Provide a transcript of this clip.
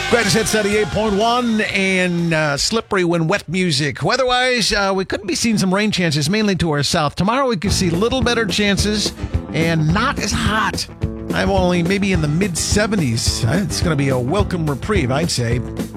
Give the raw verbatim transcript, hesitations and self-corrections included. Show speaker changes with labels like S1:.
S1: Greatest hits seventy-eight point one and uh, slippery when wet music. Weather-wise, uh, we could be seeing some rain chances, mainly to our south. Tomorrow we could see little better chances and not as hot. I'm only maybe in the mid seventies. It's going to be a welcome reprieve, I'd say.